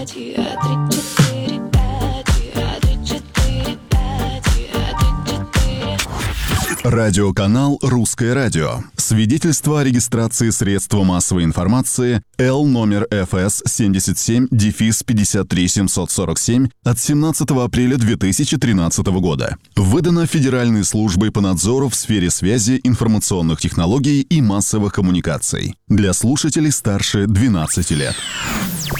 Радиоканал «Русское радио». Свидетельство о регистрации средства массовой информации Л номер ФС 77-53747 от 17 апреля 2013 года. Выдано Федеральной службой по надзору в сфере связи, информационных технологий и массовых коммуникаций. Для слушателей старше 12 лет.